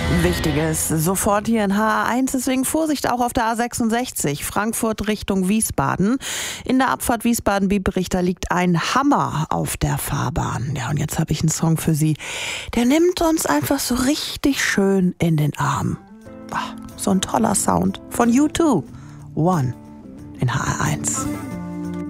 Wichtiges sofort hier in HR1, deswegen Vorsicht auch auf der A66, Frankfurt Richtung Wiesbaden. In der Abfahrt Wiesbaden-Biebrich, da liegt ein Hammer auf der Fahrbahn. Ja, und jetzt habe ich einen Song für Sie, der nimmt uns einfach so richtig schön in den Arm. So ein toller Sound von U2, One in HR1.